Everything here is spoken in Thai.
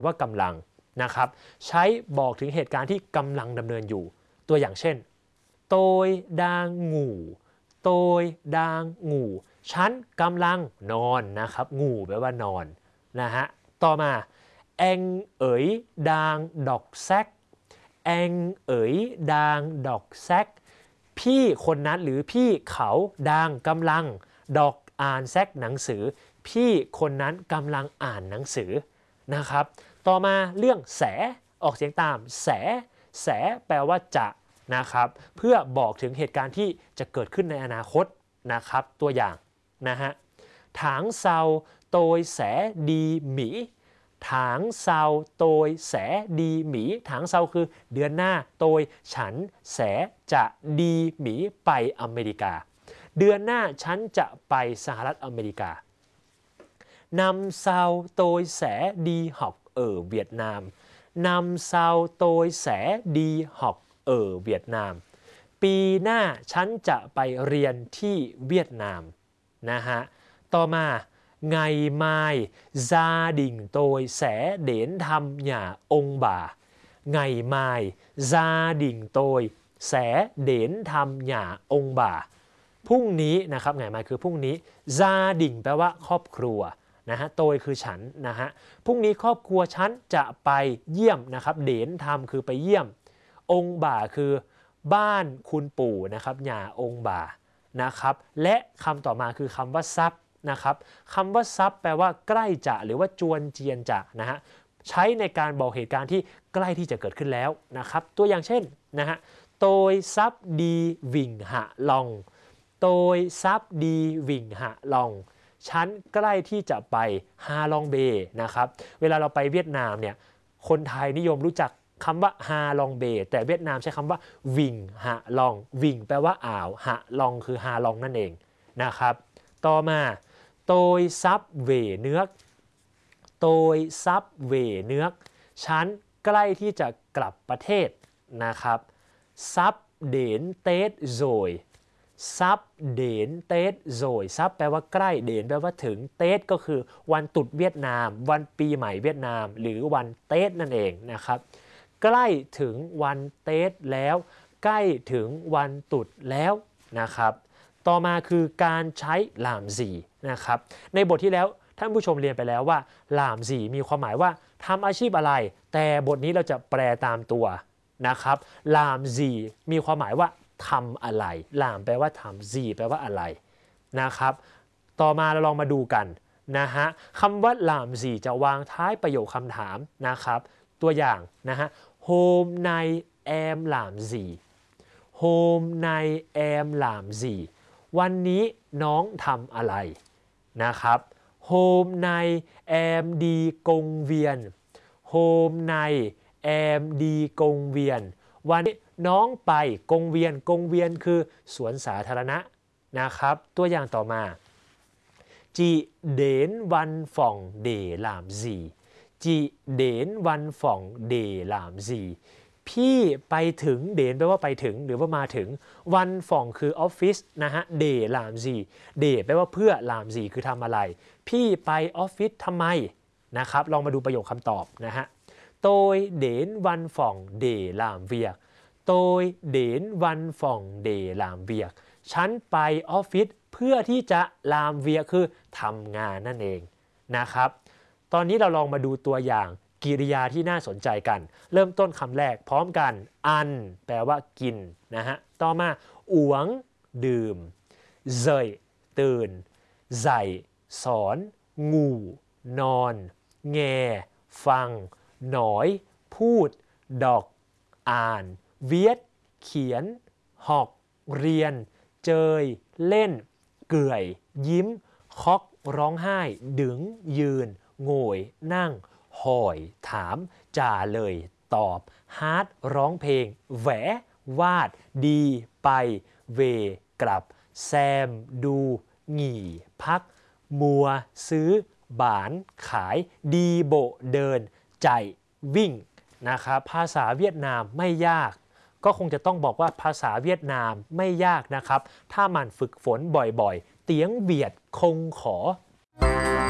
ว่ากำลังนะครับใช้บอกถึงเหตุการณ์ที่กำลังดำเนินอยู่ตัวอย่างเช่นtôi đang ngủ tôi đang ngủ ฉันกำลังนอนนะครับงูแปลว่านอนนะฮะต่อมา anh ấy đang đọc sách anh ấy đang đọc sách พี่คนนั้นหรือพี่เขาดังกำลังดอกอ่านแซกหนังสือพี่คนนั้นกำลังอ่านหนังสือนะครับต่อมาเรื่องแสออกเสียงตามแสแสแปลว่าจะนะครับเพื่อบอกถึงเหตุการณ์ที่จะเกิดขึ้นในอนาคตนะครับตัวอย่างนะฮะถางเซาโตยแสดีหมีถางเซาโตยแสดีหมีถางเซาคือเดือนหน้าโตยฉันแสจะดีหมีไปอเมริกาเดือนหน้าฉันจะไปสหรัฐอเมริกานำเซาโตยแสดีหอกเวียดนามนำเซาโตยแสดีหอกเวียดนามปีหน้าฉันจะไปเรียนที่เวียดนามนะฮะต่อมาngày mai gia đình tôi sẽ đến thăm nhà ông bà ngày mai gia đình tôi sẽ đến thăm nhà ông bà พรุ่งนี้นะครับngày maiคือพรุ่งนี้ gia đình แปลว่าครอบครัวนะฮะโตยคือฉันนะฮะพรุ่งนี้ครอบครัวฉันจะไปเยี่ยมนะครับเดนทำคือไปเยี่ยมองค์บ่าคือบ้านคุณปู่นะครับหย่าองค์บ่านะครับและคำต่อมาคือคำว่าซับนะครับคำว่าซับแปลว่าใกล้จะหรือว่าจวนเจียนจะนะฮะใช้ในการบอกเหตุการณ์ที่ใกล้ที่จะเกิดขึ้นแล้วนะครับตัวอย่างเช่นนะฮะโตยซับดีวิ่งหะลองโตยซับดีวิ่งหะลองฉันใกล้ที่จะไปฮาลองเบนะครับเวลาเราไปเวียดนามเนี่ยคนไทยนิยมรู้จักคำว่าฮาลองเบแต่เวียดนามใช้คำว่าวิ่งหะลองวิ่งแปลว่าอ่าวหะลองคือฮาลองนั่นเองนะครับต่อมาtôi sắp về nước tôi sắp về nước ฉันใกล้ที่จะกลับประเทศนะครับ sắp đến Tết rồi sắp đến Tết rồi sắp แปลว่าใกล้เดนแปลว่าถึงเตสก็คือวันตรุษเวียดนามวันปีใหม่เวียดนามหรือวันเตสนั่นเองนะครับใกล้ถึงวันเตสแล้วใกล้ถึงวันตรุษแล้วนะครับต่อมาคือการใช้หลามสีนะครับในบทที่แล้วท่านผู้ชมเรียนไปแล้วว่าหลามสีมีความหมายว่าทำอาชีพอะไรแต่บทนี้เราจะแปลตามตัวนะครับหลามสีมีความหมายว่าทำอะไรหลามแปลว่าทำสีแปลว่าอะไรนะครับต่อมาเราลองมาดูกันนะฮะคำว่าหลามสีจะวางท้ายประโยคคำถามนะครับตัวอย่างนะฮะ hôm nay em làm gì hôm nay em làm gìวันนี้น้องทำอะไรนะครับ hôm nay em đi công viên hôm nay em đi công viên วันนี้น้องไปกงเวียนกงเวียนคือสวนสาธารณะนะครับตัวอย่างต่อมา chị đến văn phòng để làm gì chị đến văn phòng để làm gìพี่ไปถึงเดนแปลว่าไปถึงหรือว่ามาถึงวันฝ่องคือออฟฟิศนะฮะเดลามซีเดแปลว่าเพื่อลามซีคือทำอะไรพี่ไปออฟฟิศทำไมนะครับลองมาดูประโยคคำตอบนะฮะ tôi đến văn phòng để làm việc tôi đến văn phòng để làm việc ฉันไปออฟฟิศเพื่อที่จะลามเวียคือทำงานนั่นเองนะครับตอนนี้เราลองมาดูตัวอย่างกริยาที่น่าสนใจกันเริ่มต้นคำแรกพร้อมกันอันแปลว่ากินนะฮะต่อมาอวงดื่มเซยตื่นใส่สอนงูนอนแงฟังหนอยพูดดอกอ่านเวียดเขียนหอกเรียนเจยเล่นเกื่อยยิ้มคอกร้องไห้ดึงยืนโง่ยนั่งหอยถามจ่าเลยตอบฮาร์ดร้องเพลงแหววาดดีไปเวกลับแซมดูหงี่พักมัวซื้อบานขายดีโบเดินใจวิ่งนะครับภาษาเวียดนามไม่ยากก็คงจะต้องบอกว่าภาษาเวียดนามไม่ยากนะครับถ้ามันฝึกฝนบ่อยๆเตียงเวียดคงขอ